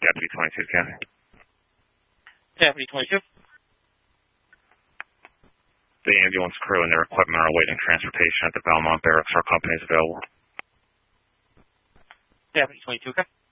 Deputy 22, Ken. Deputy 22. The ambulance crew and their equipment are awaiting transportation at the Belmont Barracks. Our company is available. Deputy 22, okay.